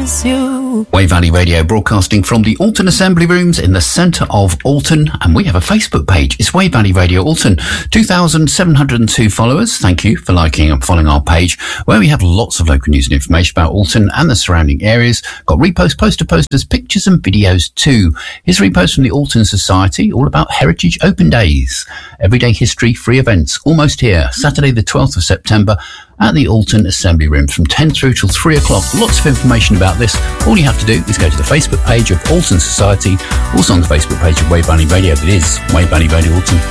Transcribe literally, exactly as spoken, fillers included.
miss you. Wave Valley Radio broadcasting from the Alton Assembly Rooms in the centre of Alton, and we have a Facebook page. It's Wave Valley Radio Alton. two thousand seven hundred two followers. Thank you for liking and following our page, where we have lots of local news and information about Alton and the surrounding areas. Got repost, poster posters, pictures and videos too. Here's a repost from the Alton Society, all about Heritage Open Days. Everyday history, free events, almost here. Saturday the twelfth of September at the Alton Assembly Rooms from ten through till three o'clock. Lots of information about this. All you have to do is go to the Facebook page of Alton Society, also on the Facebook page of Wave Valley Radio. It is Wave Valley Radio Alton.